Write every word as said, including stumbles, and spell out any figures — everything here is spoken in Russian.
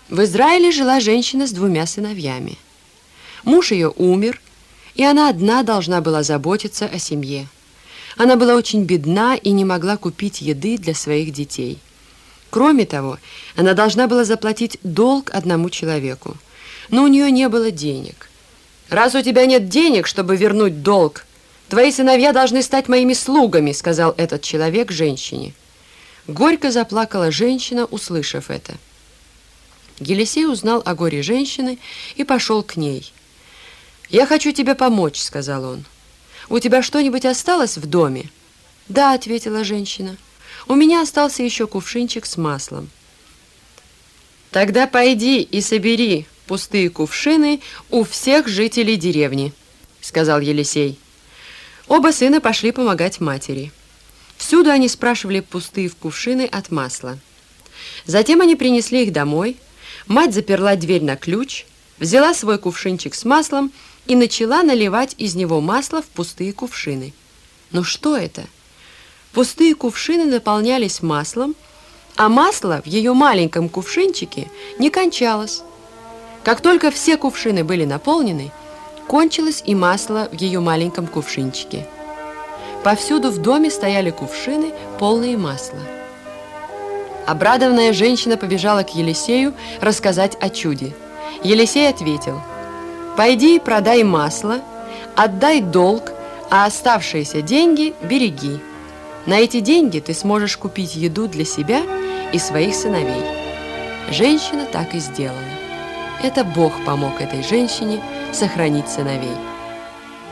В Израиле жила женщина с двумя сыновьями. Муж ее умер, и она одна должна была заботиться о семье. Она была очень бедна и не могла купить еды для своих детей. Кроме того, она должна была заплатить долг одному человеку, но у нее не было денег. «Раз у тебя нет денег, чтобы вернуть долг, твои сыновья должны стать моими слугами», — сказал этот человек женщине. Горько заплакала женщина, услышав это. Елисей узнал о горе женщины и пошел к ней. «Я хочу тебе помочь», — сказал он. «У тебя что-нибудь осталось в доме?» «Да», — ответила женщина. «У меня остался еще кувшинчик с маслом». «Тогда пойди и собери пустые кувшины у всех жителей деревни», — сказал Елисей. Оба сына пошли помогать матери. Всюду они спрашивали пустые кувшины от масла. Затем они принесли их домой. Мать заперла дверь на ключ, взяла свой кувшинчик с маслом и начала наливать из него масло в пустые кувшины. Но что это? Пустые кувшины наполнялись маслом, а масло в ее маленьком кувшинчике не кончалось. Как только все кувшины были наполнены, кончилось и масло в ее маленьком кувшинчике. Повсюду в доме стояли кувшины, полные масла. Обрадованная женщина побежала к Елисею рассказать о чуде. Елисей ответил: «Пойди и продай масло, отдай долг, а оставшиеся деньги береги. На эти деньги ты сможешь купить еду для себя и своих сыновей». Женщина так и сделала. Это Бог помог этой женщине сохранить сыновей.